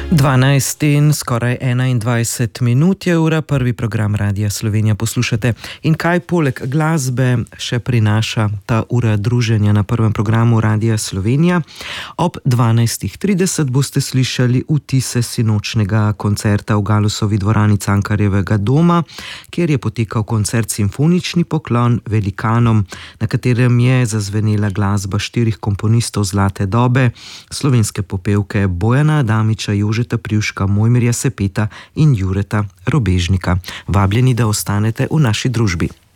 12 in skoraj 21 minut je ura, prvi program Radia Slovenija poslušate. In kaj poleg glasbe še prinaša ta ura druženja na prvem programu Radia Slovenija? Ob 12.30 boste slišali vtise sinočnega koncerta v Galusovi dvorani Cankarjevega doma, kjer je potekal koncert Simfonični poklon velikanom, na katerem je zazvenela glasba 4 komponistov zlate dobe, slovenske popevke Bojana Adamiča, Jožeta Privška, Mojmirja Sepeta in Jureta Robežnika. Vabljeni, da ostanete v naši družbi.